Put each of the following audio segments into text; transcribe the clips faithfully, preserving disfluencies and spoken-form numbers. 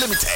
Limited.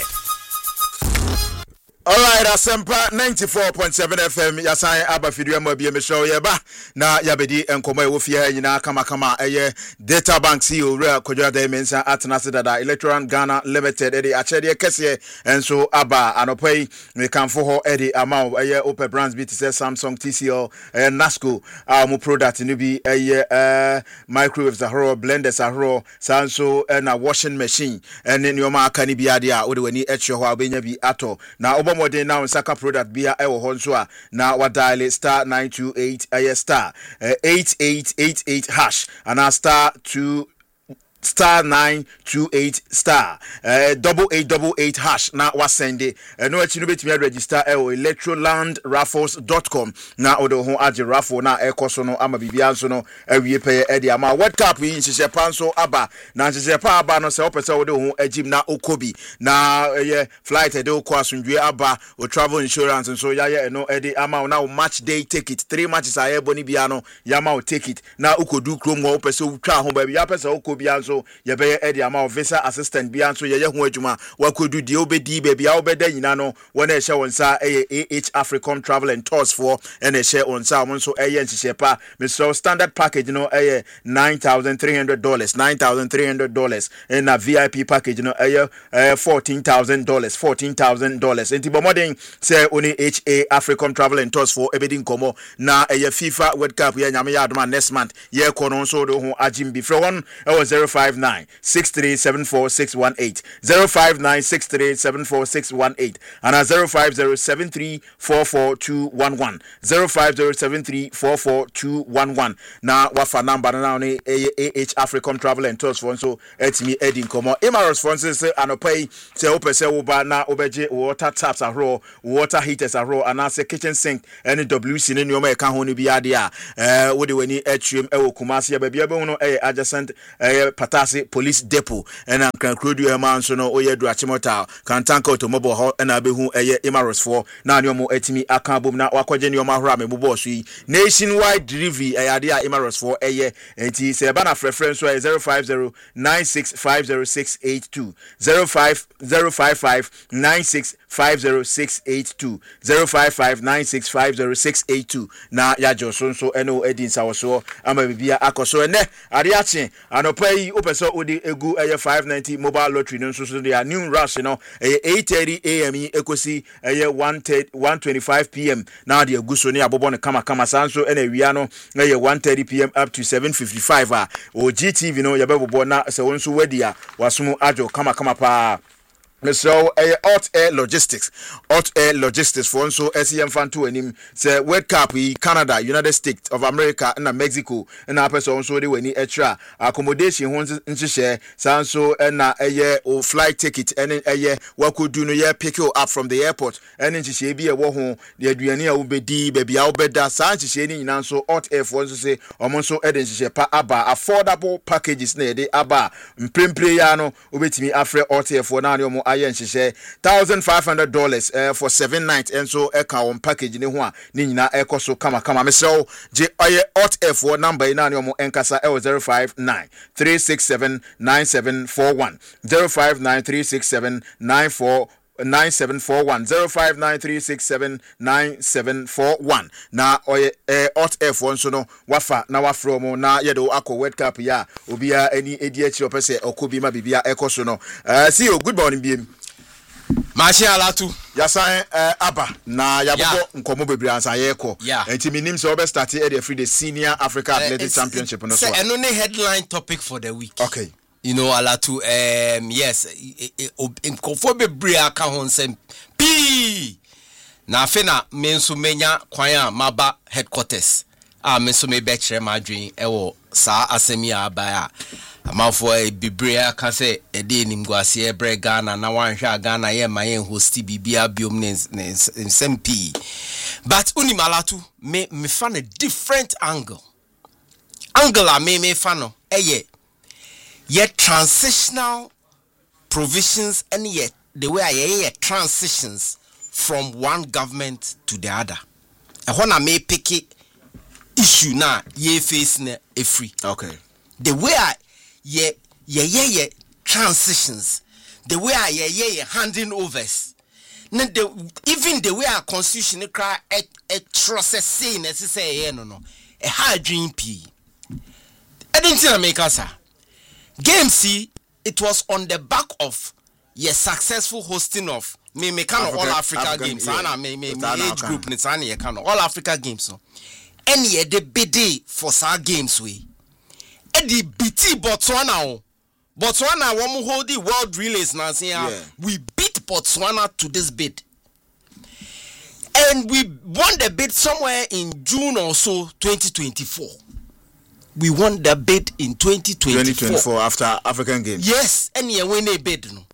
All right, Asempa ninety-four point seven F M yasan aba fidu mo bia me show ye ba na yabedi enkomo e wo fie nyina kama kama eye data bank C E O re kodwa da mensa atnase dada Electoral Ghana Limited e de achede kese enso aba anopai me kanfo ho e de ama eye Opel brands bi say Samsung, T C L, eh, Nasco um product ni bi eye uh, microwaves ahoro, blenders ahoro, sanso na washing machine ene nyoma aka ni bi ade a wo de wani etwe ho abenya bi ato na modern now Saka product bia ewo honso a na wa dial star nine two eight uh, star uh, eight eight eight eight hash and a star two star nine two eight star uh, double eight double eight hash na wa send it uh, no achi no betimi register e o electroland raffles dot com na odo ho age raffle na e koso no ama bibia nso no awie pay e de ama world cup yi nhihye panso aba na nhihye pa aba no se opese odo ho agim na okobi na ye flight e de ko asundwe aba o travel insurance nso ya ye no e de ama na match day ticket three matches aye boni bia no ya ma o ticket na ukodu krom wo opese utwa ho ba bia pese okobi anso ye be e de ama visa assistant bia nso ye ye ho adwuma wakodu de obedi ba bia obeda nyina no wona e hye wonsa e A H Africom Travel and Tours for and e hye wonsa won so e ye nhihye pa Mister Standard package no e nine thousand three hundred dollars nine thousand three hundred dollars and a V I P package no e fourteen thousand dollars fourteen thousand dollars enti bomodin say oni H A Africom Travel and Tours for ebedi nkomo na e ye FIFA World Cup ye nyame ya adoma next month ye kono so do ho agim bi fre won e was zero five nine six three seven four six one eight zero five nine six three seven four six one eight and a zero five zero seven three four four two one one zero five zero seven three four four two one one na wafa number na ni A H Africom Travel and Tours for so etimi edi nkomo Emirates for say anopai say opese wo ba na obeje water taps ahro water heaters ahro and as kitchen sink any W C ne nyoma e ka ho ni bi ade a eh wo de wani atwem e wo Kumasi ya bia be hu eh adjacent eh Patasi Police Depot and an can crew a man so no oye do achimota can tank automobile ho and abehu eye Emirates for na nyomo etimi aka bom na wakwaje nyoma hora me bobo so yi nationwide delivery eh ade a Emirates for eye enti se ba na frefren so zero five zero nine six five zero six eight two zero five zero five five nine six five zero six eight two zero five five nine six five zero six eight two na ya joso so eno edin sawo so ama bibia akoso ene ade ache anopai opeso odi egu eye five ninety mobile lottery no so so dia new rush no eye eight thirty a m ekosi eye one twenty-five p m na de egu so ne abobo ne kama kama sanso ene wia no eye one thirty p m up to seven fifty-five a o G T V no ye bebobo na se wonso wadi a wasomo ajo kama kama pa. So a hot air logistics hot air logistics for so S E M fan to him say World Cup Canada, United States of America and Mexico and a person so they we extra accommodation ho nhihye sanso na eye o flight ticket and eye what could do no ye pick you up from the airport and nhihye bi e wo ho the aduane a wo bedi baby a wo beda san nhihye ni nyina so hot air for so say omo so e de nhihye pa aba affordable packages na de aba mprempre ya no obetimi afre hot air for na omo ayen share one thousand five hundred dollars uh, for seven nights and so e ka on package ni ho a ni nyina e koso kama kama me so je oye hot F one number na ni omo enkasa e zero five nine three six seven nine seven four one zero five nine three six seven nine four nine seven four one zero five nine three six seven nine seven four one na oye eh, hot F one so no wafa na wafro mo na yedo akọ World Cup ya obia ani edi echi opese okobi ma bibia ekoso no eh see you good morning biem Mashi alatu yasan uh, aba na yabobo nkomo bebre ansa ye ko enti minim se obe start e the free the senior Africa uh, Athletic Championship no so eno ne headline topic for the week. Okay. You know alatu um yes nkofo bebre aka ho nsem p na afena me nso menya kwan a maba headquarters a me nso me be kire madwen ewo sa asemi aba a amafo e bebre aka se e de nimguase e bre Ghana na wanhwa Ghana ye mayen hosti bibia biom ne nsem p but unim alatu me me fan a different angle angle a me me fan no eye yet transitional provisions and yet the way I hear transitions from one government to the other. And when I may pick it issue now, ye facing a free. Okay. The way I ye ye ye ye transitions, the way I yeah yeah handing overs. Na the even the way our constitution cry a a process say necessary no no a hard dream p. I didn't see make us game C. It was on the back of your successful hosting of me me kind of all Africa, Africa games. Yeah. Ana me me me age group ni sana ye kind of all Africa games no. Any ye the bid for sa games we. E di B T Botswana o. Botswana womu hold the world relays na yeah. We beat Botswana to this bid. And we won the bid somewhere in June or so twenty twenty-four. We won the bid in twenty twenty-four. twenty twenty-four after African Games. Yes, and you win a bid no.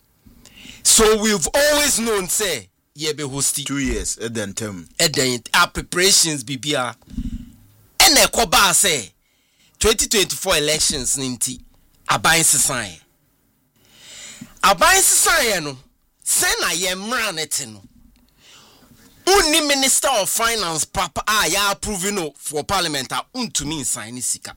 So we've always known say ye be hosting two years at then term. At then our preparations B B R. And e koba say twenty twenty-four elections ninety aban sesan. Aban sesan no say na ye mra net no. Uni Minister of Finance papa ah ya approve no for parliament a untumi sign sika.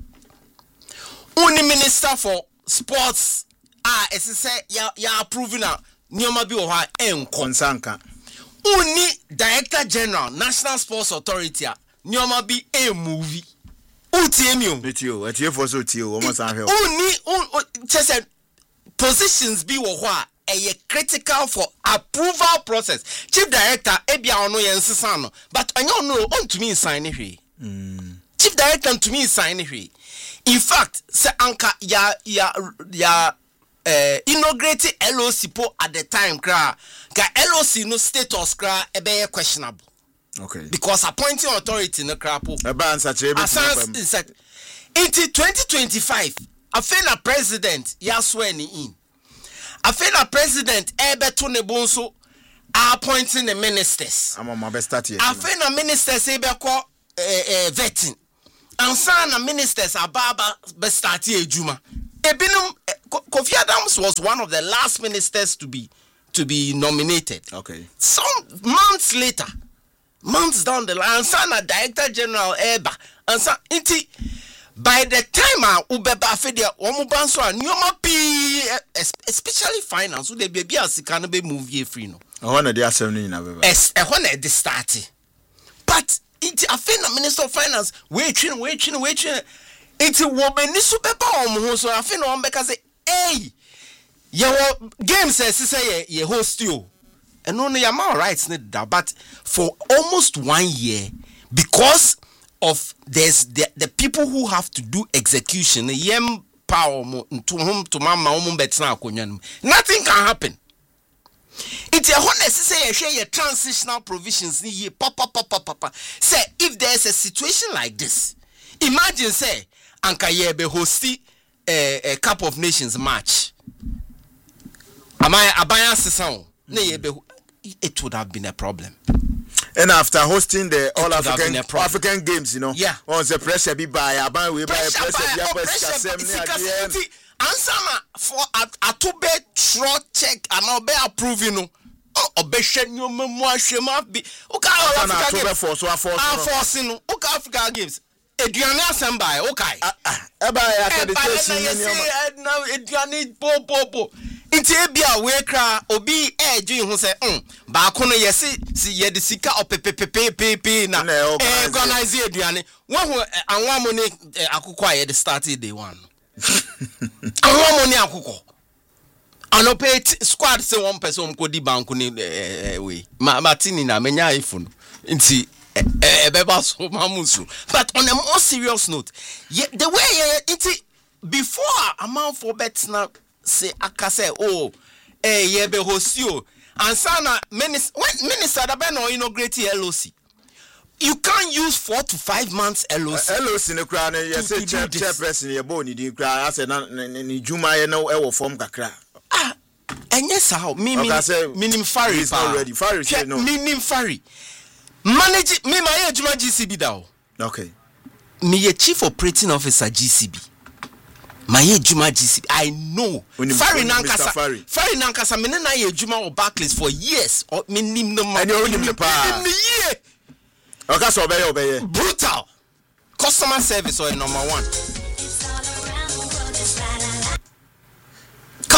Uni Minister for Sports ah ese say ya ya approve na nyoma bi wo ha enko nsanka. Uni Director General National Sports Authority a nyoma bi e movie. Utiemio. Etio, etio for so tio, almost an help. Uni chese positions bi wo ho a a critical for approval process. Chief Director ebia ono yensesa no, but anyo no on to me sign hwe. Mm. Chief Director to me sign hwe. In fact, se anka ya ya ya eh inaugurate L O C po at the time kra ka L O C no status kra ebe questionable. Okay. Because appointing authority no kra po. Eba answer chebe. Into twenty twenty-five, a fellow president ya swear ni in. I feel a president ebe to ne bonso appointing the ministers. I'm on my best start here. I feel a ministers ebe ko eh vetting. And some ministers ababa best start here juma. Ebinum Kofi Adams was one of the last ministers to be to be nominated. Okay. Some months later, months down the line, some Director General eba and some inti. By the time I ubeba fedia omubanso a nyoma pi especially finance we dey be asika no be move ye free no. I na dey asem ni na beba. Es e ho na dey start. But it afena Minister of Finance we twin we twin we twin it wo beni so beba omo ho so afena on beka say hey ye games say ye host you. And no your man rights need that but for almost one year because of there's the, the people who have to do execution yem power to whom to mama um betina akonyan nothing can happen. It's a necessary share your transitional provisions ni papa papa papa say if there's a situation like this imagine say anka ye be hosti a, a Cup of Nations match am I abaya sesan na ye be it would have been a problem. And after hosting the all African African Games, you know, yeah, on the pressure be by a ban we buy a pressure be a pressure answer for a to be short check and I'll be approving no obeshen you memoir shema be okay Africa force so force no okay Africa Games eduane assemble okay e ba accreditation now eduane po po po Inti ebia we kra obi eju hu se um ba ko no yesi si ye de sika opepepepepe na organize eduane wo hu anwa ni akukọ a ye de start day one anwa ni akukọ anope squad se one person ko di bank ni we martini na menya iphone inti ebeba so mamusu. But on a more serious note the way inti before amount for bets now say akase oh eh ye be hostio and sana minister when minister da be no inaugurate L O C you can't use four to five months L O C uh, L O C ne kra ne ye say chair chairperson ye bo ni di kra ase na ni juma ye no e wo form kakra ah enye sao mi mi minim fari is not ready fari say no minim fari manage me my ye juma G C B da o okay me ye chief operating officer G C B my Juma G C B, I know. Fari Nankasa, Fari Nankasa, me na ye Juma or Barclays for years. Or me nim no man. And you nim the pa. In the year. Okay, so obey, obey. Brutal. Customer service or number one.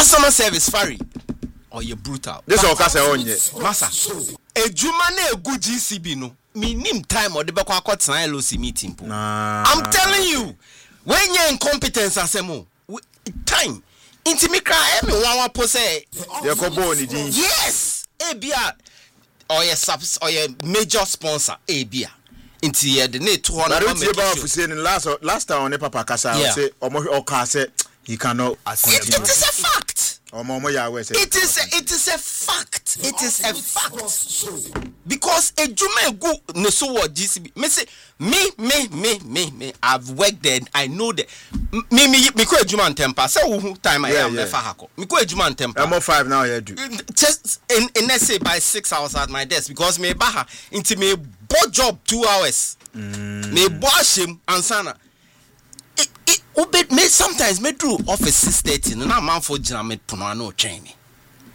customer service fari or you brutal. This all kase onye. Massa. Ejuma na egu G C B no. Me nim time or the beko akot na L O C meeting po. Nah. I'm telling you, when you're incompetence asemo, time. Inti mi kra e me wan wan pose. Ye ko bo ni din. Yes. E bia or your subs or your major sponsor e bia. Inti ye de ne two hundred. But we about to say in last last time on papa kasa say omo oka say he cannot continue. It, it is a fact. Omo omo ya we say. It is a, it is a fact. It is a fact. Because a Juma go no so what G C B. Me say me me me me me I've worked there. I know that me me me ko Juma and temper. Say who time I am never hako. Me ko Juma and temper. I'm on five now here do. Just in in let's say by six hours at my desk because me baha into me bo job two hours. Mm. Me bo him ansana. It it obey me sometimes me do office six thirty na man for jina me puno no train me.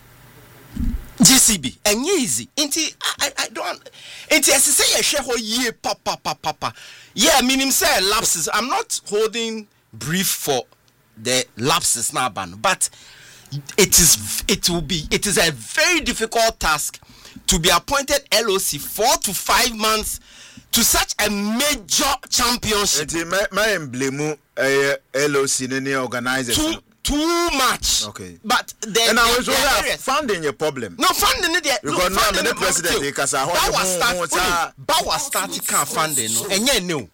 G C B and easy. Inti I I don't inti as say ye share ho ye papa papa papa. Yeah, meaning say lapses. I'm not holding brief for the lapses now ban, but it is it will be it is a very difficult task to be appointed L O C four to five months to such a major championship. Inti my my emblem uh, L O C ni organizer. Too, too much. Okay. But the and I was already funding your problem. No funding it there. Because now the president because I want to Bawa start can funding no. And yeah no.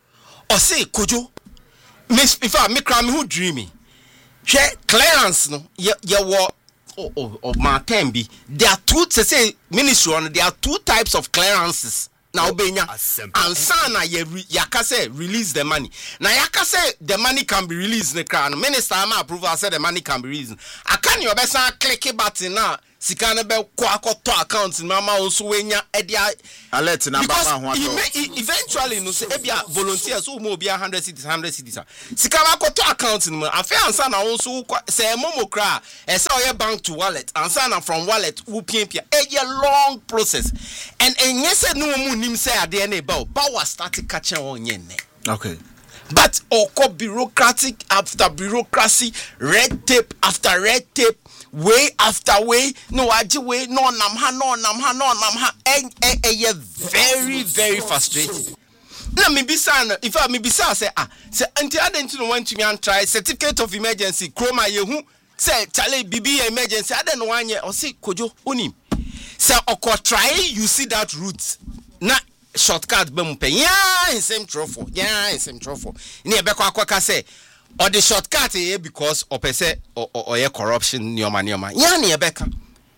Or say Kojo Miss if I make me who dreamy. Share clearance no. Ya ya wa oh oh my time be. There are two to say ministry on there are two types of clearances. Now benya and sana ya yaka say release the money. Now yaka say the money can be released the crown. Minister am approve I say the money can be released. I can you best click it button now. Sikana be kwako to accounts mama also wenya edia alert na mama ho eventually no say ebia volunteers who mo be one hundred cities one hundred cities sikana ko to accounts no afi ansa na also say momo kra e say oye bank to wallet ansa na from wallet who pimpia e long process and enye say no mu nim say ade na ba ba was start catching on yen ne. Okay. But oko bureaucratic after bureaucracy, red tape after red tape, way after way, no aji way, no namha, no namha, no namha, and a very, very frustrating. Now me be sana, if I me be sana say ah, say anti I didn't want to me and try certificate of emergency, chroma yehu, say chale B B emergency, I don't want ye or say kojo unim. Say oko try you see that route. Na shortcut bempe yeah in same trophy yeah in same trophy ni ebe kwa kwa say or the shortcut here because or say or or corruption nyoma nyoma yeah ni ebe ka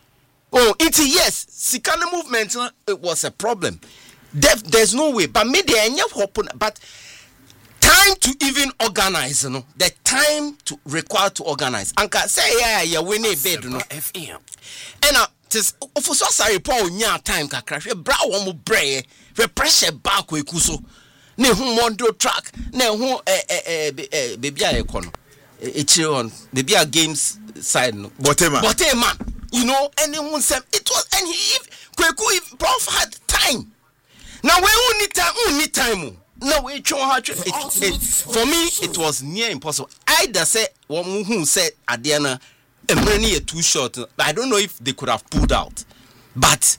oh it yes sikana movement it was a problem there, there's no way but me there any happen but time to even organize you know the time to require to organize anka say yeah yeah we need bed no F M and uh for so sorry Paul nya time kakra hwe bra wo mo bre hwe pressure back we kuso na hu mondo track na hu eh eh eh baby a ekono e chire on baby a games side no botema botema you know anyone say it was and he kweku prof had time now when we need time we need time no we try it for me it was near impossible either say one who said adiana a too short, but I don't know if they could have pulled out. But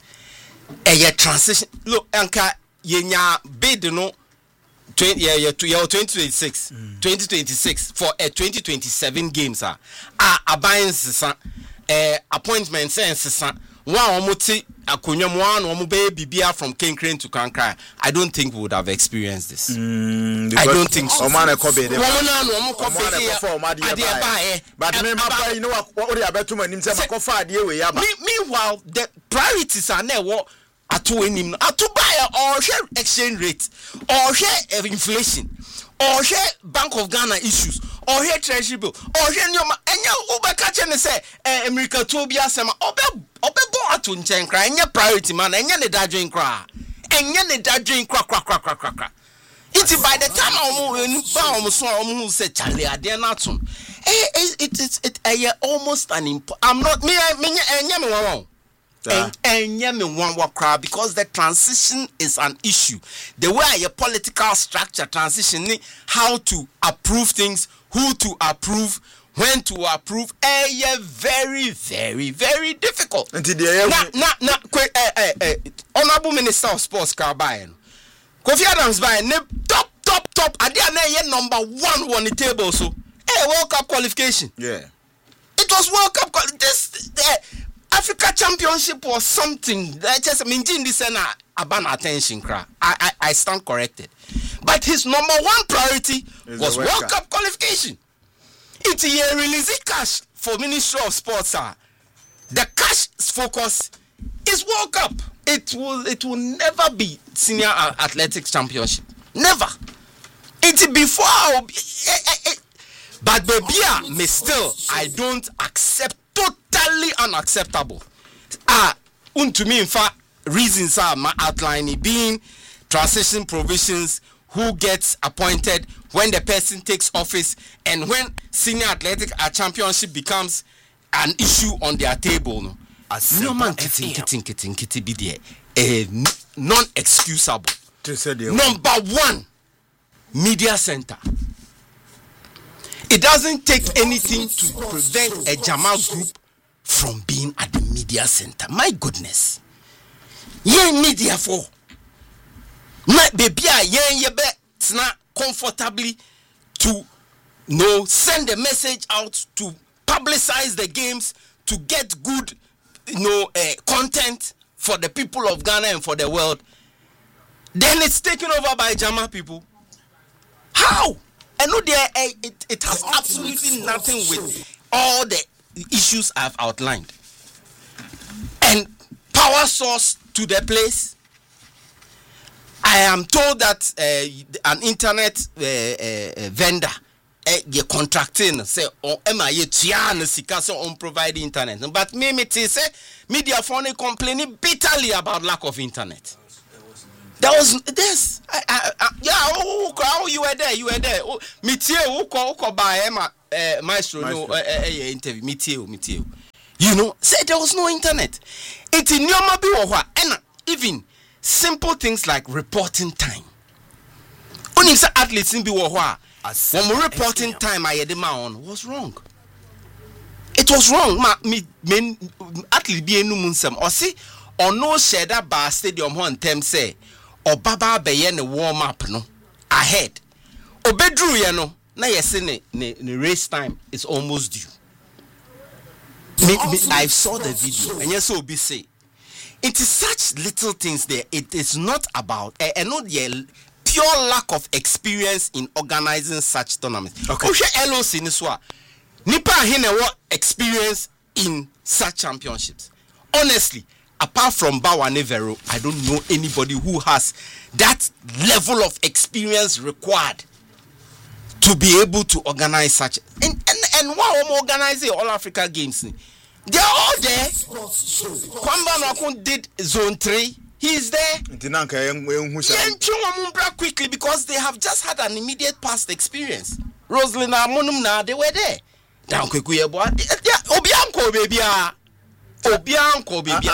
a transition. Look, Anka, yenya bid no twenty yeah twenty twenty six, twenty twenty six for a twenty twenty seven games ah ah abayin sisa eh appointment sense sisa one omuti akonya mo an omo be bibia from Kenkren to Kankra. I don't think we would have experienced this. Mm, I don't think so. Omo na kobe dey. Omo na no omo kobe dey. But me papa you know what they abeto manim say makofa ade we yaba. Meanwhile the priorities are na wo ato enim no ato buy or share exchange rate or share inflation or share Bank of Ghana issues or share treasury bill or share nyoma enya ubeka che ne say America to bi asema obe obebo ato nchen kra enya priority man enya ne dadwen kra enya ne dadwen kra kra kra kra kra it by the time omo ba omo so omo say chale ade na ato it it it it almost an imp- I'm not me me enya me won and and me one work crowd because the transition is an issue. The way your political structure transition, how to approve things, who to approve, when to approve a very very very difficult. Until the na na na eh eh eh honorable minister of sports ka buy no Kofi Adams buy ne top top top ade na ye number one on the table so eh World Cup qualification. Yeah, it was World Cup quali- this the Africa Championship was something that just mean this na aban attention cra. I, I I stand corrected. But his number one priority is was World World Cup. Cup qualification. It's a releasing cash for Ministry of Sports. Sir. The cash focus is World Cup. It will it will never be senior athletics championship. Never. It's before I'll be, eh, eh, eh. But baby, me still I don't accept, totally unacceptable. Ah, uh, to me in fact reasons are my outline being transition provisions, who gets appointed when the person takes office, and when senior athletic uh, championship becomes an issue on their table. No, no man kitting kitting kitting kitty be there. A non-excusable. Number one, media center. It doesn't take anything to prevent a Jamal group from being at the media center. My goodness. Yeah, media for. My baby, yeah, yeah, it's not comfortably to no send a message out to publicize the games, to get good, you know, uh, content for the people of Ghana and for the world. Then it's taken over by Jama people. How? I know there uh, it, it has absolutely nothing with all the issues I've outlined. And power source to the place. I am told that uh, an internet uh, uh, vendor uh, you contracting say oh am I tian sika so on provide internet, but me me say media phone complaining bitterly about lack of internet. There was this I, I, I, yeah oh, oh you were there you were there oh me tie who ko ko buy Emma uh, maestro no uh, uh, interview me tie me tie you know say there was no internet. It in nyoma bi wo ho and even simple things like reporting time. Only say athletes in be wo ho a when reporting time I had ma on was wrong. It was wrong. Ma me men athlete be enu munsem or see or no share that bar stadium ho ntem say or baba beye ne warm up no ahead. Obedru ye no na yesi ne ne race time is almost due. Me, me, I saw the video and yes obi say it is such little things there. It is not about uh, and not the pure lack of experience in organizing such tournaments. Okay. L O C niswa nipa hine what experience in such championships. Honestly, apart from Bawa Nevero, I don't know anybody who has that level of experience required to be able to organize such and and and why am organizing all Africa games? They are all there. Kwamba Nakun did zone three. He's there. Quickly because they have just had an immediate past experience. Rosalind Amonum, they were there. Down quickly, boy. Obianko, baby. Obianko, baby.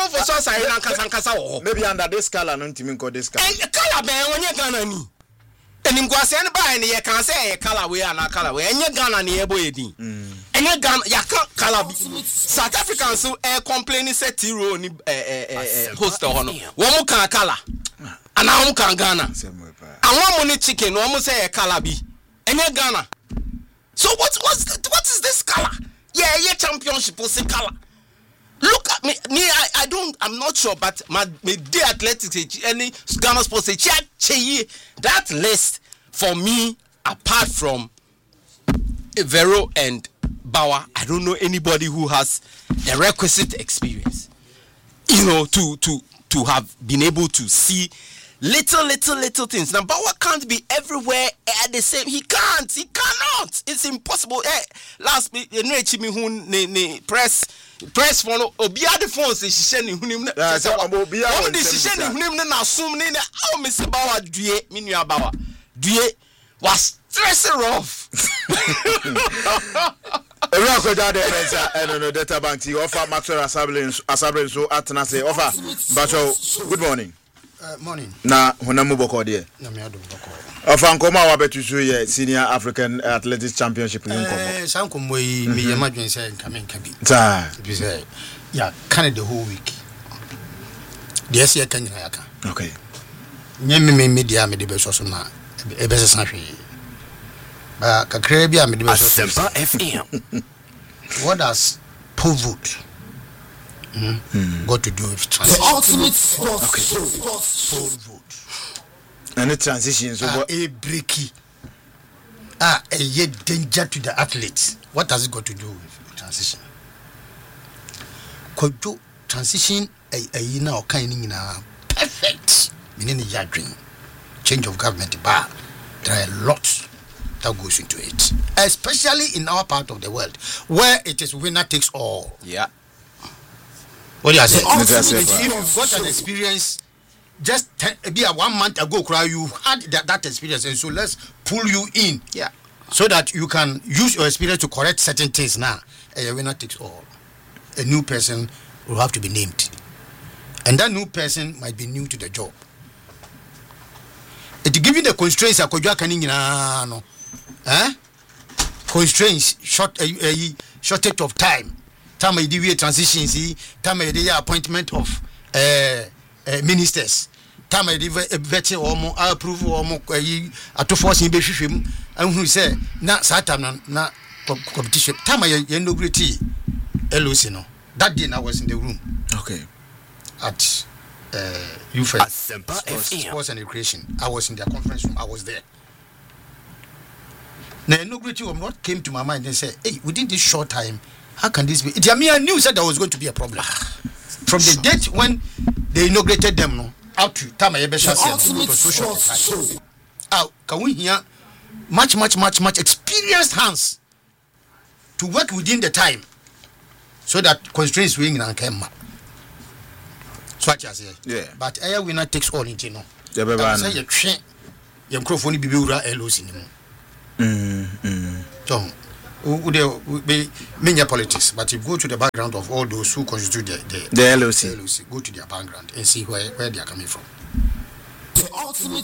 Maybe under this color, no team called this color. Color, man, when you're gonna and in Guasian by any can say a color way and a color way, and you're gonna near Boydi. And you're gonna, you can't color. South Africans so air complaining set zero host or honor. One more can color. And I can Ghana. And one money chicken, one say a color be. And you're Ghana. So what what's what is this color? Yeah, yeah, championship will say color. Look at me, me I, I don't, I'm not sure, but my, my dear athletics, any Ghana sports, that list for me, apart from Vero and Bauer, I don't know anybody who has the requisite experience, you know, to to to have been able to see little, little, little things. Now, Bauer can't be everywhere at the same. He can't. He cannot. It's impossible. Hey, last me, you know, press. Press for Obia the phones is sending him. Obia decision him na assume na how Mister Bauer due minua Bauer due was stressing off. Everyone could add a and no data bank to offer Maxwell Asabrin so Atana say offer. But good morning. Uh, morning. Na honamu boko de. Na me ado boko. Afankoma wa betusu ye Senior African Athletics Championship nkomo. Eh, sankomo yi me yema dwen say nka me nka bi. Ta. Bi say ya can the whole week. The S A kan nyina yaka. Okay. Nyeme me media me de be so so na e be sesa hwe. Ba kakra bi a me de be so so. Asempa F M. What does Povut mm, mm. got to do with transition? The ultimate sports okay. sports Povut. And the transition so uh, a breaky. Ah, a yet danger to the athletes. What has it got to do with transition? Could you transition a a now kind of perfect meaning your dream change of government bar? There are a lot that goes into it, especially in our part of the world where it is winner takes all. Yeah. What do you say? If you've got an experience just ten, be a one month ago, you had that, that experience, and so let's pull you in. Yeah. So that you can use your experience to correct certain things now. A winner takes all. A new person will have to be named. And that new person might be new to the job. It given the constraints I could no. Eh? Constraints, short, uh, uh, shortage of time. Time I do transition, see, time I do appointment of uh, uh, ministers. Time I do vetting or more approve or more uh, to force in Bishop. And who say, na Satan, na competition. Time I inaugurate L O C. No. That day I was in the room. Okay. At uh, U F A, sports, sports and Recreation. I was in their conference room. I was there. Now, inaugurating of what came to my mind and said, hey, within this short time, how can this be? It, I mean, I knew that there was going to be a problem. From the date when they inaugurated them, no, out to time I ever social. Out, can we hear much, much, much, much experienced hands to work within the time so that constraints wing and came up. So what you say? Yeah. But air winner takes all in Gino. Yeah, baby. I say you train. You microphone be ura L O C. Mm, mm. So, who they be many politics, but you go to the background of all those who constitute the the, the L O C. L O C. Go to their background and see where, where they are coming from. The ultimate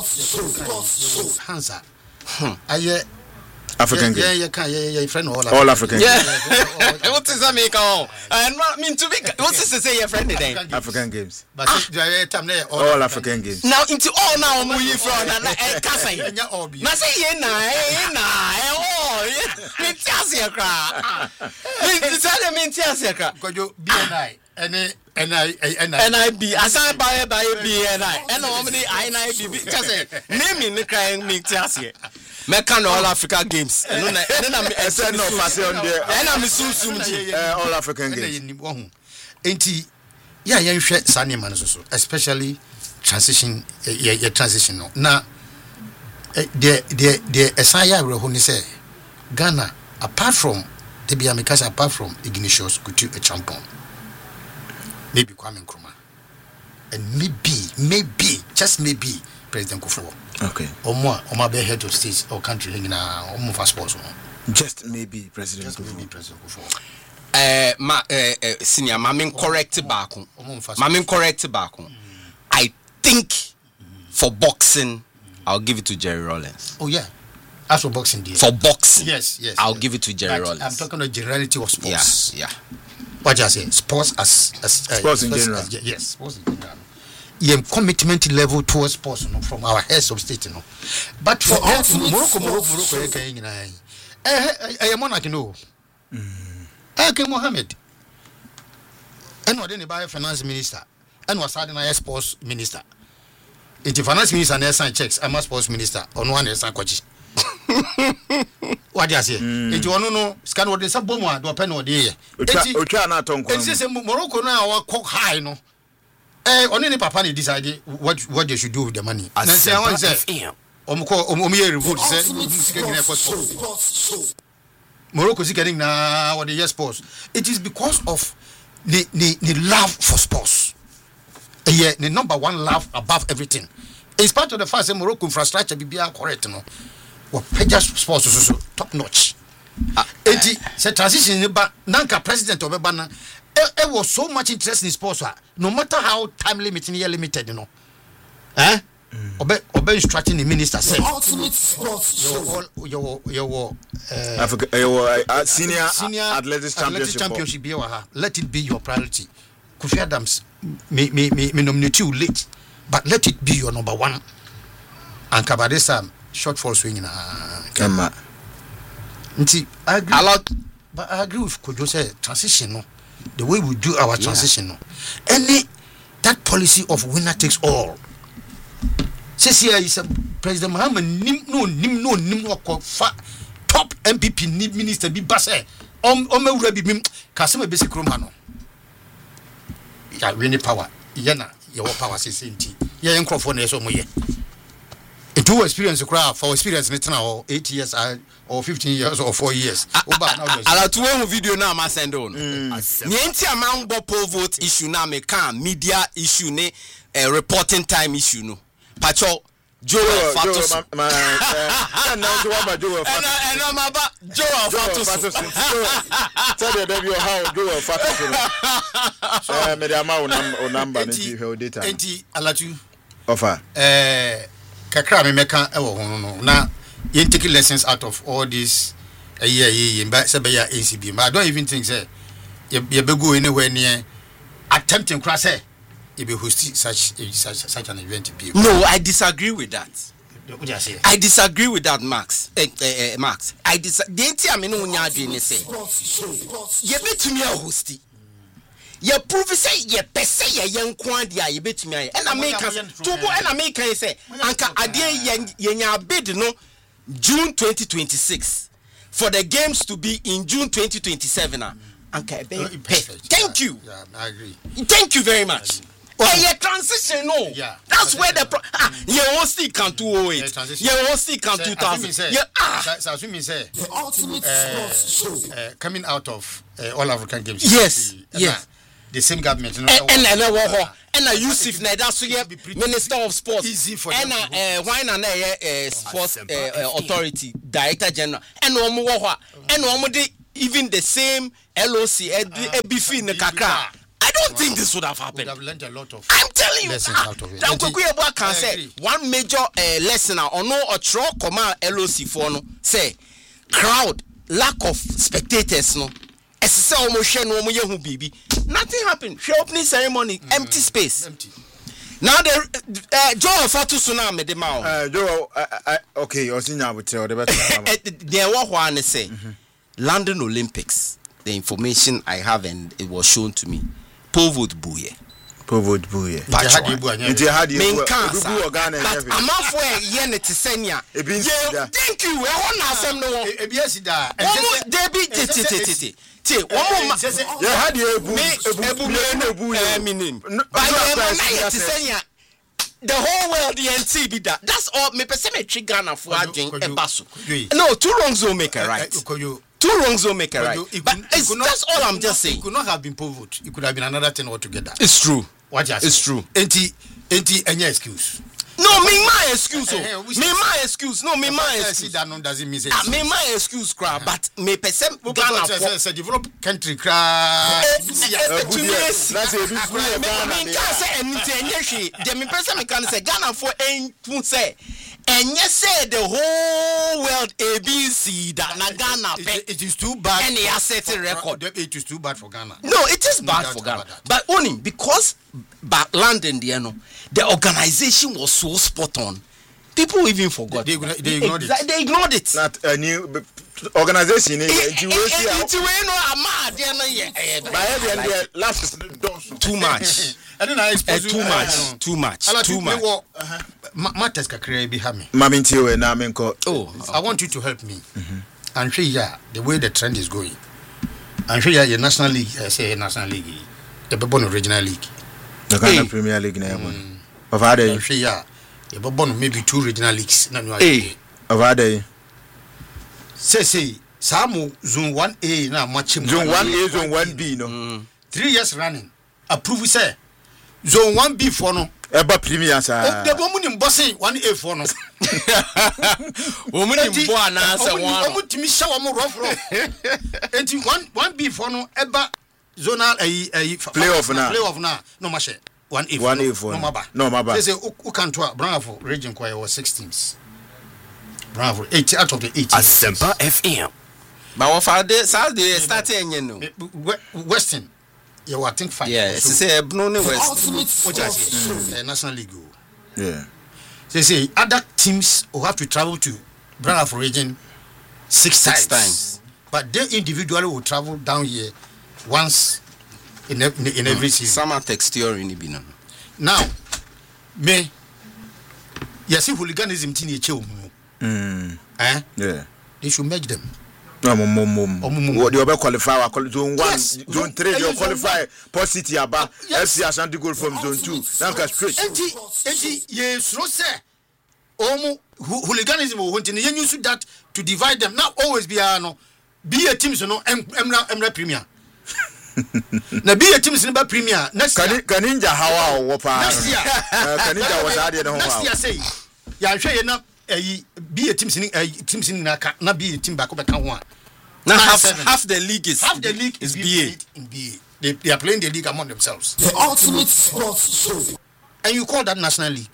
sports Hansa. I African yeah, game. yeah, yeah, yeah, yeah, friend all, all African. Yeah. What is that make on? I mean to be. What is to say your friend then? African games. But all, all African games. Now into all now we from na kasa yi. Na say ye na eh na eh oh. Me tiase kra. Me tell me tiase kra. Because you B N I any N I N I N I B asan buy buy B N I. And how many N I B just name me crying me tiase. Mekan all Africa games. And then I I said no pass on there. And I'm sum sum all African games. Enti yeah yeah hwe sane man so especially transition yeah yeah transition no. Na the the the esaya reho ni say Ghana apart from the Biamikasa apart from Ignatius Kutu a champion. Maybe Kwame Nkrumah. And maybe maybe just maybe President Kufuor. Okay. Or more, or my head of state or country in a home of sports. Just maybe President Just maybe President Kufuor. Eh, ma eh senior, mamin correct back. Mamin correct back. I think for boxing, I'll give it to Jerry Rollins. Oh yeah, as for boxing, dear. For boxing, yes, yes. I'll yes. give it to Jerry but Rollins. I'm talking about generality of sports. Yeah, yeah. What do you say? Sports as as uh, sports in general. As, yes, sports in general. Yeah, commitment level towards sports, you know, from our heads of state, you know. But for us, Morocco, Morocco, Morocco, you know, I am monarch, you know. I came Mohammed. And what then buy finance minister, and was starting a sports minister. If the finance minister and sign checks, I'm a sports minister on one is a coach. What do you say? If you want to know, scan what is a bomber, do a pen or dear. It's Morocco now, cock high, no. Eh, only papa ni decide what what they should do with the money. I say I want say omko omiye report say Morocco is getting na what the yes sports. It is because of the the the love for sports. Uh, yeah, the number one love above everything. It's part of the fact that Morocco infrastructure be correct, no. What Pejas sports so top notch. Enti se transition ba nanka president obeba na it was so much interest in sports. No matter how time limiting, year limited, you know. eh obe obe instructing the minister say Ultimate Sports Show. your your uh, Africa your uh, senior, senior athletics championship, championship be wa let it be your priority. Kofi Adams me me me, me nominate you late, but let it be your number one. And Kabadesa shortfall swinging ah Kema. Nti I agree. A lot. But I agree with Kojo say transition no. The way we do our transition no. Any that policy of winner takes all. Says here is President Muhammad nim no nim no nim wako fa top M P P ni minister bi base om om ewura bi mim kasem basic room no. Ya we need power. Yana your power say nti. Ya enkrofo na eso mo ye. It will experience crowd for experience it now eight years or fifteen years or four years. Ala to one video now ma send on. Nienti amambo poll vote issue na me kan media issue ne reporting time issue no. Pacho Joel Fatos. And now to about Joel And and I'm about Joel Fatos. Tell the debut how Joel Fatos. Eh me the amount o number ni ho data. Enti alatu offer. Eh kakra me meka e wo ho no na you take lessons out of all this a year year but say be ya A C B but I don't even think say you be go anywhere near attempting cross say you be host such such such an event be. No, I disagree with that. What do you say? I disagree with that, Max. Eh, eh, eh, Max. I dis. The enti am no nya adwene say. Ye betumi a hosti. Ye prove say ye pese ye yenko ade a ye betumi aye. And America tubo and America say anka ade ye nya bid no June twenty twenty-six for the games to be in June twenty twenty-seven. Anka thank you. Yeah, I agree. Thank you very much. Oh, yeah, transition, no. Yeah. That's where the pro- ah, you won't still can two oh eight. You won't still can two thousand. Yeah, ah. So, so me say The Ultimate Sports Show. uh, coming out of uh, all African games. Yes, the, yes. The same government. You know, And and and uh, and and Yusuf na that's yeah Minister of Sports. Easy for and them to uh why na uh Sports uh, Authority Director General. And omo wo ho and omo de even the same L O C e be fi ne kakra. I don't think this would have happened. Would have learned a lot of I'm telling you. lessons Ah, out of it. Dan Kwaku Yeboah can say one major uh, lesson on no or tro command L O C for no say crowd lack of spectators no. Ese almost share no mo ye hu bibi. Nothing happened. She opening ceremony, mm, empty space. Empty. Now the uh, Joel Fatos na me de ma. Uh Joel okay, o sinya abotre o de better. There what one say London Olympics. The information I have and it was shown to me. Povod buye. Povod buye. Nti hadi men bu cancer. bu Ghana But amafo e ye ne tesenia. Thank you. E ho na asem no. E bi asida. Omo Debbie tete tete. Ti omo ye hadi ebu ebu ebu eh minim. But ye tesenia. The whole world the N T be that. That's all me pese me tri Ghana for adwen e baso. No, two wrongs don't make a right. Two wrongs don't make a right. But it's, that's all I'm just saying. It could not have been Povod. It could have been another thing altogether. It's true. What you It's true. Enti, enti, any excuse. No, me my excuse. Oh. Me my excuse. No, me my excuse. That no doesn't mean Ah, me my excuse, crowd. But me person Ghana for a developed country, crowd. That's a big Ghana. Me can't say anything. The me person me can say Ghana for ain't say. And yes, say the whole world A B C that na Ghana pay. It is too bad. And he has set a record. It is too bad for Ghana. No, it is bad for Ghana. But only because back London, you know, the organization was so spot on. People even forgot. They, they, they ignored it. They ignored it. Not a new organization. Too much. I don't know. It's too much. Too much. Too much. Matters kakre be hami. Mamintiwe na menko. Oh, I want you to help me. And show ya the way the trend is going. And show ya your national league. I say national league. The Bebon regional league. The Ghana Premier League na yabon. Of other. And show ya the Bebon maybe two regional leagues. Na no. Hey. Of other. Say say. Samu zone one A na matching. Zone one A, zone one B no. Mm. Three years running. Approve say. Zone one B for no. Eba premier sa. The woman in bossing one A for no. Woman in boa na say one. Omo timi shawa mo rough rough. Enti one one B for no eba zonal eh eh playoff na. Playoff na no ma she. one A one A four no maba no maba they say who can to Bravo region choir was six teams Bravo eighty out of the eighty Asempa F M but what for the Saturday starting you know Western you I think five yeah so say no no West what I say National League yeah they say other teams will have to travel to Bravo region six, six times. times But they individually will travel down here once in, a, in every season. Summer texture in Ibino. Now, me, you see hooliganism in the chill. mm Eh? yeah They should merge them. no mum mum mum. what you qualify zone one Yes, zone zone- three eh, you zone qualify one. Port City aba Yes. F C Ashanti goal from zone two nanka straight Enti, enti, yes, no say. Omu hooliganism will want to use that to divide them. Now always be a no. Be a team so no emra emra premier. Na be a team so no premier. Next year. Kaninja hawa wo pa Next year. Kaninja was ade no ho Next year say. Ya hwe ye na eh be a team so team so na ka na be a team back back ho a. Now Nine, half seven. half the league is Half the league is being B A. played in B A. They, they are playing the league among themselves. The ultimate sports show. And you call that National League.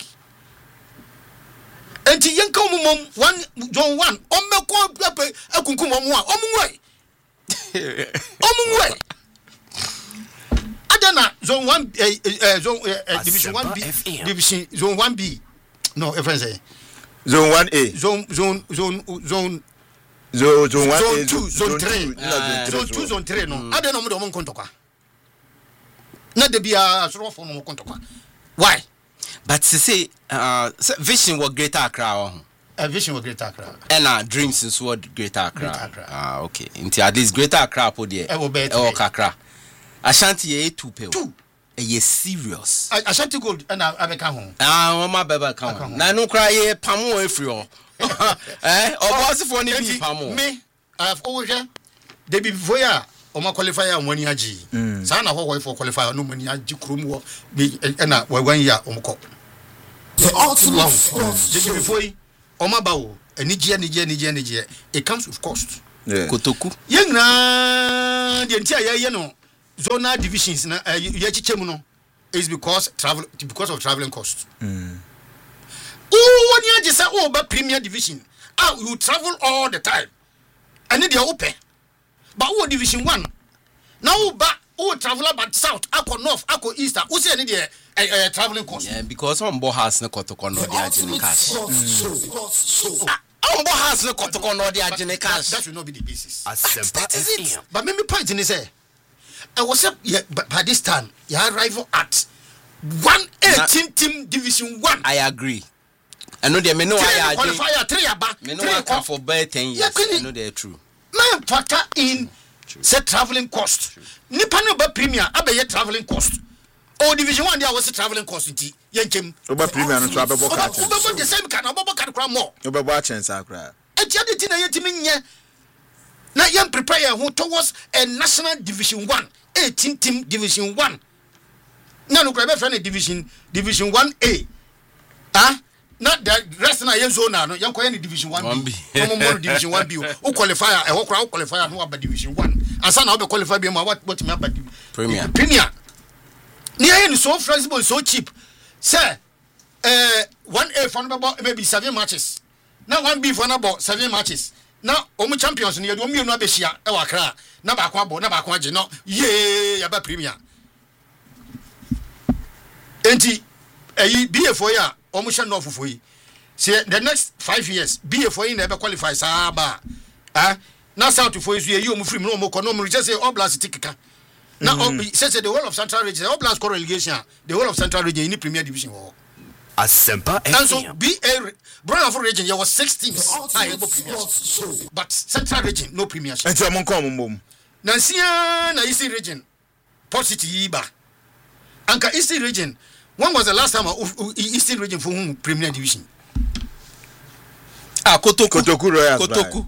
And the young come mom one John one on me call pepe akunkum omo a omo way. Omo way. Adana zone one uh, zone uh, division one B F M. division zone one B. No, everyone say zone one A zone zone zone zone zone zone one zone A two zone three no, zone two zone three no. Adana mo de omo kontokwa. Na de bia so for no kontokwa. Why? But to say uh vision was Greater Accra A vision was Greater Accra. and our dreams is what Greater Accra. Greater Accra. Ah okay. Until at least Greater Accra po there. E wo be E wo kakra. Ashanti ye two pe. Two. E ye serious. I Ashanti Gold and Abeka ho. Ah, wo ma beba kan. Na no kra ye pamo efri o. Eh, obosifo ni bi pamo. Me, I've always heard they be before ya o ma qualifier money aji. Sa na ho for qualifier no money aji krom wo be na one year o mko. The ultimate Wow. sports Just show. before you o ma ba wo anije anije anije anije it comes with cost. yeah Kotoku. Yen na the entire ye no zonal divisions na ye chichemu no is because travel because of traveling cost. Mm. Oh, when you just say oh but premier division, ah you travel all the time. And then they are open. But oh division one. Now back oh traveler but south, ako north, ako east, who say any there uh, traveling cost. Yeah, because on bo has no kotoko no The dia jini ultimate cash. sports show. Sports show. On bo has no kotoko no dia jini That, cash. that should not be the basis. Asempa That is F it. M But maybe point in say I was up yeah, but by this time you arrival at one eighteen team division one. I agree. I know they may know I agree. Qualifier three aba. Me know I can for better ten years. Yeah, I know they're true. Man factor in say traveling cost. Nipa no ba premier abeye traveling cost. O division one there was traveling cost nti yenkem. oba premier no so abebo ka chen Oba the same kind oba ka kra more. obebo a chen sa kra Enti ade ti na yetimi nye. Na yem prepare your who towards a national division one, eighteen team division one. Na no kra be friend division division one A. Ah? Not the rest na yen zone na no yen koye ni division one B. No more division one B. Who qualifier e wo kra who qualifier no about division one. Asa na we qualify be ma what what me about Premier. Premier. Ni yen so flexible so cheap. Say eh one A for about maybe seven matches. Now one B for about seven matches. Now omu champions ni omu enu abehia e wa kra. Na ba kwa bo na ba kwa je no. Ye ya ba Premier. Enti eh B A for ya omu sha no fufu yi. Say the next five years B A for you never qualify sa ba. Ah na south for you you omu free no omu ko no omu just say Oblast tikika. Now say say the whole of Central Region Oblast core relegation the whole of Central Region in Premier Division. Asempa And F so M B A Brown region there was six teams. The Ah, ultimate sports show. but Central Region no premiership. enti amon kom mom Nansia na Eastern Region Port City Yiba. Anka Eastern Region when was the last time uh, uh, Eastern Region for whom Premier Division? Ah, Kotoku. Kotoku Royals. Kotoku.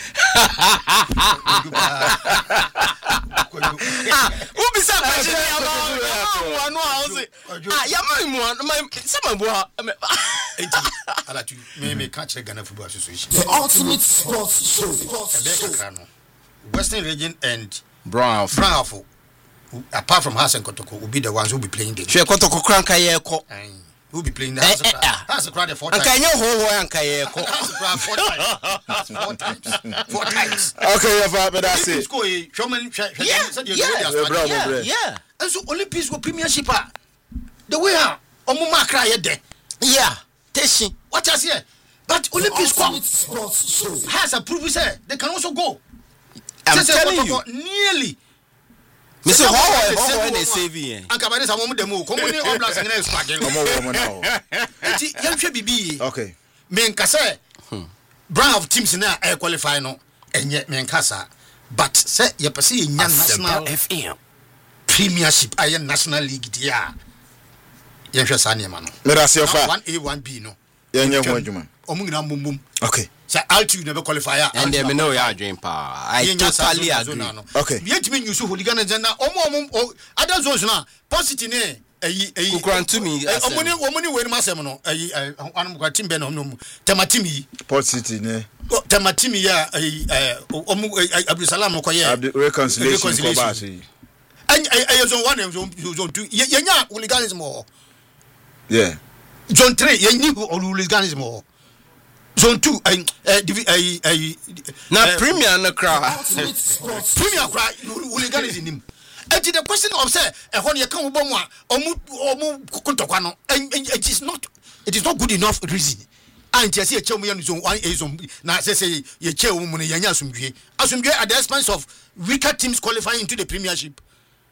Who be some question about one house? Ah, ya my one, my some boy. Ala tu me me catch the Ghana Football Association. The ultimate sports show. Sports Ebeka show. Krano. Western Region and Brown. Bravo. apart from Hasan Kotoko, will be the ones who will be playing the She Kotoko Cranka Yeko. Who be playing the Eh, eh, ah. That's a crowd four And times. can you hold one Kayeko? That's a crowd four times. That's four times. Four times. Okay, yeah, but that's Olympics it. go a showman. Yeah, yeah, Yeah, bravo, yeah, bro. yeah. And so Olympics go Premiership. ah. The way how Omuma cry there. Yeah, Teshi. What I say? But The Olympics go ultimate sports show. has approved say they can also go. I'm Say, say, telling go- you. go Nearly. Mister Say, Howard, say, Howard, say, is say, saving. Anka bade sa mo demo ko mo ni oblast ngene squad Come on, come on now. enti yehwe bibi Okay. me nka say brown of teams na e qualify no enye me nka sa but say ye pese ye nya Asempa national F M. premiership aye national league dia yehwe sa ne ma no Me that's your fa. one A one B no Yeah, yeah, one juma. omu ngina mumbum Okay. say altitude never qualify And they know your dream power. I totally agree. Okay. yetimi nyusu hooligan na omu omu other zones na positive ne eyi eyi Kukurantumi asem. omuni omuni we ni masem no eyi anum kwa team be no no tematimi Port City ne. tematimi ya eyi omu Abdulsalam no koye Abdu- reconciliation ko Reconciliation. ba say. and eyi zone one and zone zone two yenya hooliganism o Yeah. zone three yenyi hooliganism o zone two eyi eyi eyi Now, Premier no crowd. Ultimate sports premier cry hooliganism nim. And the question of say e ho ne kan wo bomu a omu omu kuntokwa no it is not it is not good enough reason and you see a chemu yan zone one a zone na say say ye che wo mu ne yanya asumdwe asumdwe at the expense of weaker teams qualifying into the premiership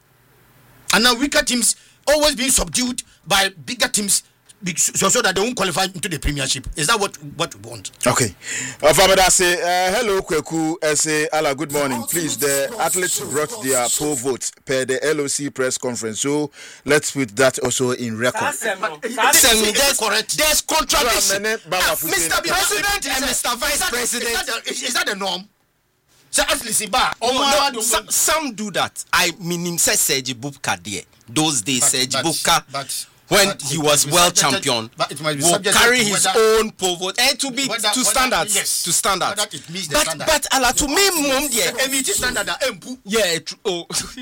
and now weaker teams always being subdued by bigger teams be- so, so that they won't qualify into the premiership. Is that what what we want? Okay. Uh, Famada say, uh, hello, Kweku. I say, Allah, good morning. Please, the athletes brought their poll votes per the L O C press conference. So let's put that also in record. Send me, there's, correct. there's contradiction. Well, Mene Baba Ah, Fuseni- Mister President and Mister Vice Is that- President. Is that, the, is, is that the norm? So at least ba. No, Oh, no, some, some do that. I mean, him say Serge Bubka there. Those days, But- Serge but- Bubka, but- when but he it was must be world subjected- champion, but it must be will subjected carry to his whether- own poll vote and to be Whether- to whether- standards. yes. To standards. Whether it meets the but standard. but Allah to me mom there. Emiti standard that empu. Yeah, tr- oh.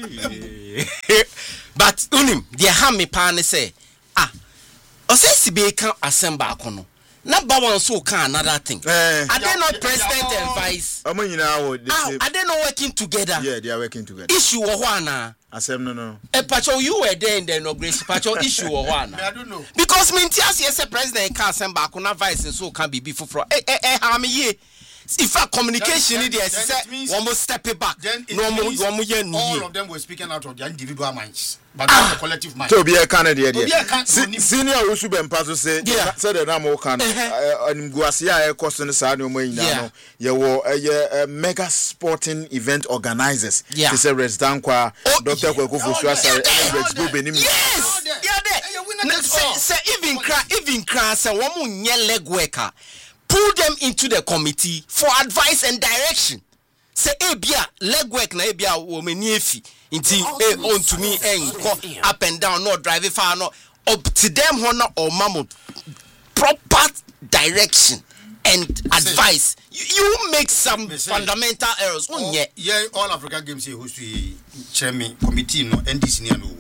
But unim, the hammy pan say, ah, Ose Sibe can assemble kono. Number one so can another thing. Eh. Are they not Yeah, president yeah, and oh. vice? Omo nyina wo. they How say- are they not working together? Yeah, they are working together. Issue or one. Asem no no. Eh, Pacho, you were there in the inauguration. Pacho, issue or one. I don't know. Because Mintias, yes, a president can send back on a vice and so can be before. Eh, eh, eh, how me ye? In fact, communication Then- in there, then say, it means- one more step it back. Then it No more, means one more year, all no of them were speaking out of their individual minds, but not the collective mind. So be a Canada there. Obi a can- Se- Senior Usu Bempaso say, Yeah. say the name o kan. Uh-huh. Anim guasia e cost no sa no mo nyina Yeah. no. Ye wo eh mega sporting event organizers. Yeah. They say Res Dankwa, Oh, Doctor yeah. Kweku Oh, Fusua say yeah. Rex Yeah. Benim. Yes, Yeah, yeah, there. yeah, winner Na- takes say, all. say even cry, even cry, say one more nye leg worker. Pull them into the committee for advice and direction. Say, eh, bia leg work na eh, bia woman efi. Inti eh on to me and go up and down, no driving far, no up to them honor or mammoth. Proper direction and advice. You, you make some Me say- fundamental errors. Oh, All, yeah. yeah, all African Games here host the chairman committee no N D C ni no.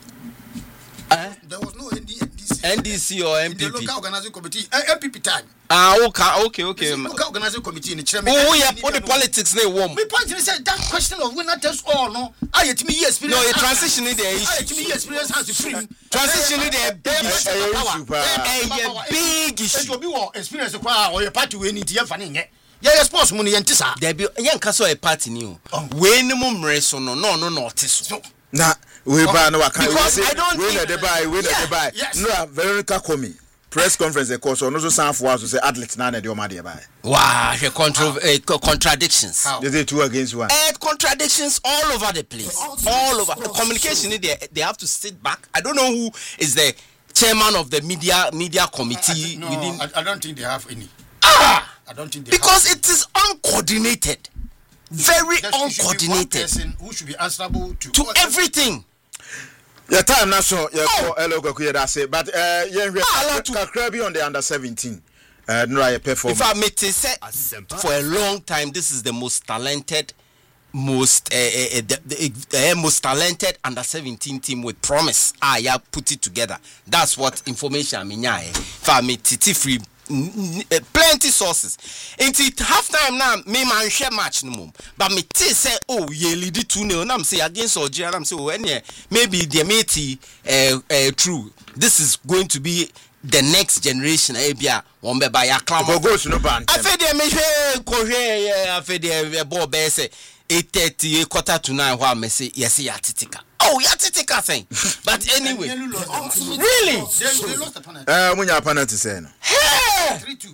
Uh, There was no N D C. N D C or In M the P P. local organizing committee, uh, M P P time. Ah, okay, okay, okay. The local organizing committee in chairman. Oh, yeah, put the politics in warm. My point is that that question of winner takes all no. I yet me experience. No, a transition in there I issue. yet me experience has to free. Transition in there big issue. Eh, eh, issue, pa. Eh, yeah, big issue. Issue be what experience kwa or your party we need to fa ne. Yeah, sports money yenti sa. There be yan kaso a party ni o. We ni mo mre so no no no no so. Na we ba no waka. Because I don't we na think- dey buy, we na Yeah, dey buy. yes. No, Veronica Komi. Press conference e course no so san for us say athletes na na dey o ma dey buy. Wow, the contro- uh, co- contradictions. How? They say two against one. And contradictions all over the place. All over. Communication, they, they have to sit back. I don't know who is the chairman of the media media committee No, within. I, I don't think they have any. Ah! I don't think they Because have. it is uncoordinated. Very There should be one uncoordinated. person who should be answerable to, To everything. Your time na so your Oh. hello Kweku ye that say but eh yen Ah, allow to- kakra bi on the under seventeen. Uh, no, I perform. In fact, Mete said Asempa. for a long time, this is the most talented most uh, uh, the, the uh, most talented under seventeen team with promise. Ah, yeah, put it together. That's what information I mean. Yeah, for me, titi free. Plenty sources. Into halftime now, me man share match no more. But me t say, oh, ye lead it two nil. I'm say against Algeria. I'm say, oh, any maybe the matey uh, uh, true. This is going to be the next generation. Abia one be by a clam. Goes no ban. I feel the me Korea. I feel the ball base eight thirty quarter to nine. While me say yes, ya titika. Oh, ya titika thing. But anyway, really? They lost the penalty. Eh, when your penalty say no. three two.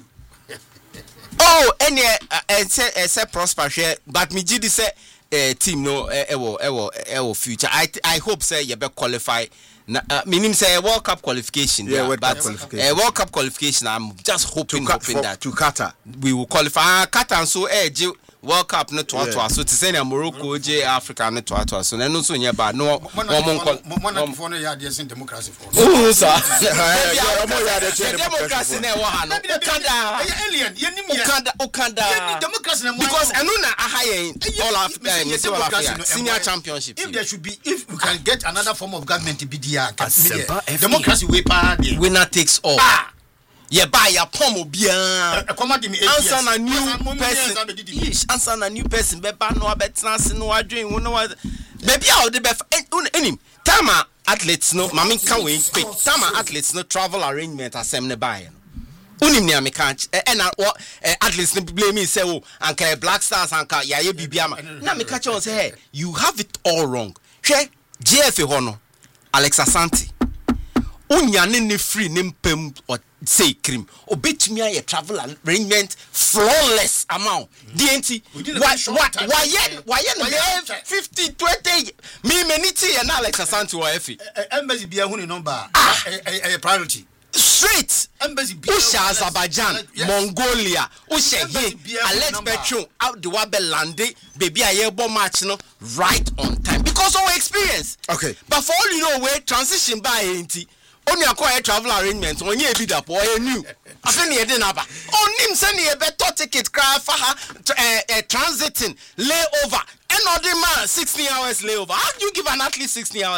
Oh, any uh, say say prosper share, but me G D say uh, team no e wo e wo e wo future. I I hope say you be qualify. Na uh, minim say World Cup qualification. Yeah, yeah, World but Cup qualification. Uh, World Cup qualification. I'm just hoping, to, hoping for, that to Qatar we will qualify. Uh, Qatar and so eh World Cup no to Yeah. to so to say na Morocco, J Africa no to to so na no so nya ba no One one for no yard yes in democracy for. Oh sir. yeah, omo ya de The democracy na wa ha no. Ukanda Alien, you need Ukanda Ukanda democracy because enu na aha yen all of Mister eh, Mister Democracy Olafia, no, senior eh, championship. If there should be, if we can get another form of government to be there, Asempa F M. democracy way pa there. Winner takes all. Ah, Yeah, buy your pomo bia. come on, me Answer na new person. Yes, answer na new person. Beba no abetna se no adwen wo no. Baby how the bef enim. Tama athletes no, mami can we quick. Tama athletes no travel arrangement asem ne buy. Unim ni ameka e na athletes no blame me say oh anka Black Stars anka ya ye bibia ma. Na me catch on say hey, you have it all wrong. Hwe G F ho no. Alex Asante. Unyane ne free ne mpem or say cream obetumi aye travel arrangement flawless amount D N T why why why why fifty twenty me meniti and Alex Asante wa efi embassy bia hu ni number a priority straight embassy bia Usha Azerbaijan Mongolia Usha here Alex Petron out the wabe lande baby aye bo match no right on time because of our experience. Okay, But for all you know we transition by enti only acquire travel arrangements when you bid up or a new. I think you didn't have. Oh, Nim send you a better ticket, cry for her transiting layover. And other man sixteen hours layover. How do you give an athlete sixteen hours?